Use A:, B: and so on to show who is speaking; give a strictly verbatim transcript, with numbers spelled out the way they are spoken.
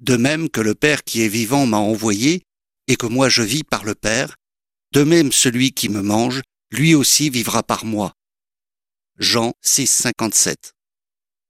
A: De même que le Père qui est vivant m'a envoyé, et que moi je vis par le Père, de même celui qui me mange, lui aussi vivra par moi. Jean six, cinquante-sept.